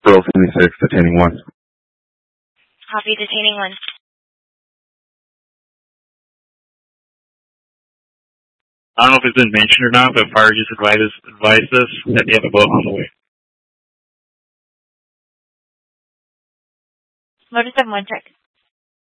Pearl 76, detaining 1. Copy, detaining 1. I don't know if it's been mentioned or not, but fire just advised us that they have a boat on the way. Motor 71, check.